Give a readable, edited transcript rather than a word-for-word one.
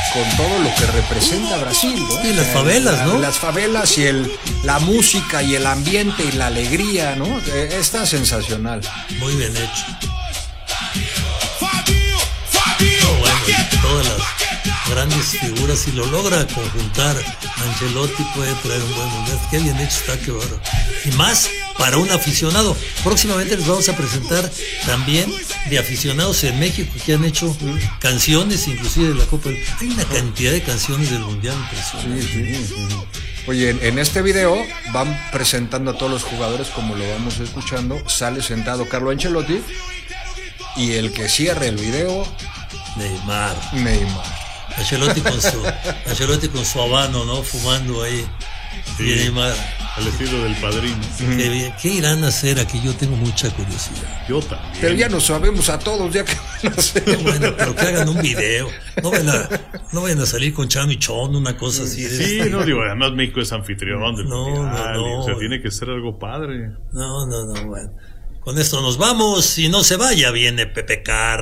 con todo lo que representa Brasil, ¿no? Y las favelas, ¿no? Las favelas y la música y el ambiente y la alegría, ¿no? Está sensacional. Muy bien hecho. Bueno, todas las grandes figuras, si lo logra conjuntar Ancelotti, puede traer un buen mundial. Qué bien hecho está, qué bárbaro. Y más para un aficionado. Próximamente les vamos a presentar también de aficionados en México que han hecho canciones, inclusive de la Copa. Hay una cantidad de canciones del mundial impresionante. Sí. Oye, en este video van presentando a todos los jugadores como lo vamos escuchando. Sale sentado Carlo Ancelotti y el que cierre el video, Neymar. Ancelotti con su habano, ¿no? Fumando ahí. Sí, Neymar. al estilo del Padrino. Qué bien. ¿Qué irán a hacer aquí? Yo tengo mucha curiosidad. Yo también. Pero ya lo sabemos a todos, ya que van a hacer. Bueno, pero que hagan un video. No vayan a salir con Chano y Chon, una cosa así. Sí, no, digo, además México es anfitrión del mundial, no. O sea, tiene que ser algo padre. No, bueno. Con esto nos vamos y no se vaya, viene Pepe Carr.